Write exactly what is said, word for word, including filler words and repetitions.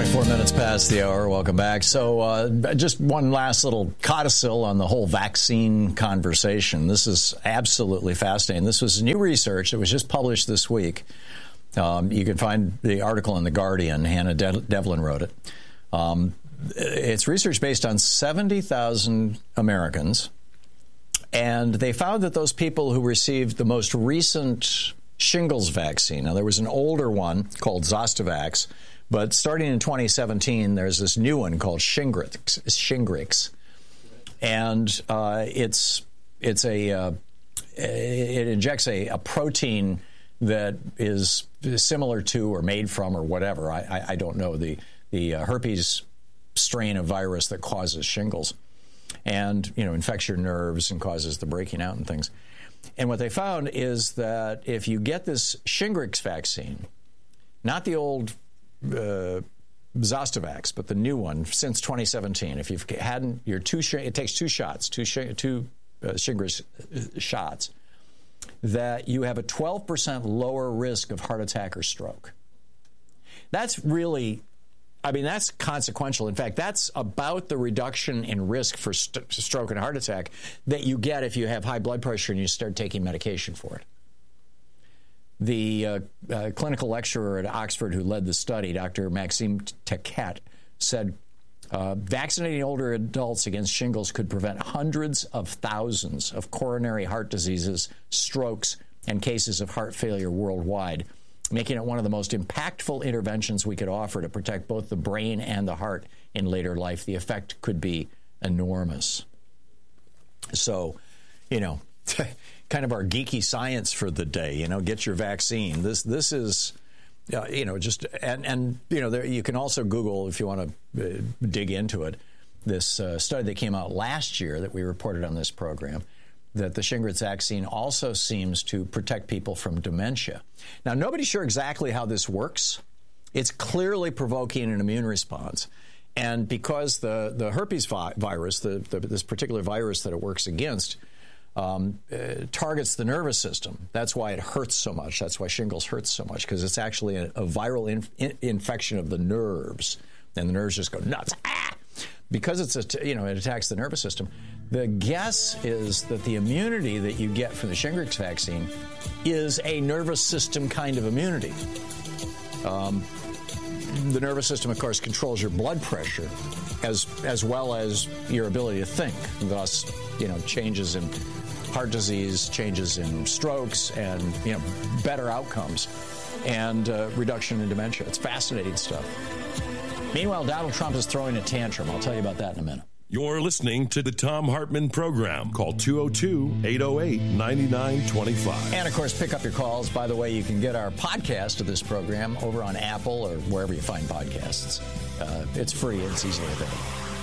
twenty-four minutes past the hour. Welcome back. So uh, just one last little codicil on the whole vaccine conversation. This is absolutely fascinating. This was new research that was just published this week. Um, you can find the article in The Guardian. Hannah De- Devlin wrote it. Um, it's research based on seventy thousand Americans. And they found that those people who received the most recent shingles vaccine, now there was an older one called Zostavax, but starting in twenty seventeen, there's this new one called Shingrix. Shingrix. And uh, it's it's a uh, it injects a, a protein that is similar to or made from or whatever. I, I, I don't know the the uh, herpes strain of virus that causes shingles, and you know infects your nerves and causes the breaking out and things. And what they found is that if you get this Shingrix vaccine, not the old uh, Zostavax, but the new one since twenty seventeen, if you've hadn't your two, it takes two shots, two two uh, Shingrix shots, that you have a twelve percent lower risk of heart attack or stroke. That's really, I mean, that's consequential. In fact, that's about the reduction in risk for st- stroke and heart attack that you get if you have high blood pressure and you start taking medication for it. The uh, uh, clinical lecturer at Oxford who led the study, Doctor Maxime Taquet, said uh, vaccinating older adults against shingles could prevent hundreds of thousands of coronary heart diseases, strokes, and cases of heart failure worldwide, making it one of the most impactful interventions we could offer to protect both the brain and the heart in later life. The effect could be enormous. So, you know, kind of our geeky science for the day, you know, get your vaccine. This this is, uh, you know, just, and, and you know, there, you can also Google, if you want to uh, dig into it, this uh, study that came out last year that we reported on this program, that the Shingrix vaccine also seems to protect people from dementia. Now, nobody's sure exactly how this works. It's clearly provoking an immune response. And because the, the herpes vi- virus, the, the, this particular virus that it works against, um, uh, targets the nervous system. That's why it hurts so much. That's why shingles hurts so much, because it's actually a, a viral in, in, infection of the nerves. And the nerves just go nuts. Ah! Because it's a, you know, it attacks the nervous system. The guess is that the immunity that you get from the Shingrix vaccine is a nervous system kind of immunity. Um, the nervous system, of course, controls your blood pressure as as well as your ability to think. Thus, you know, changes in heart disease, changes in strokes, and, you know, better outcomes, and uh, reduction in dementia. It's fascinating stuff. Meanwhile, Donald Trump is throwing a tantrum. I'll tell you about that in a minute. You're listening to the Thom Hartmann Program. Call two oh two, eight oh eight, nine nine two five. And, of course, pick up your calls. By the way, you can get our podcast of this program over on Apple or wherever you find podcasts. Uh, it's free. It's easily available.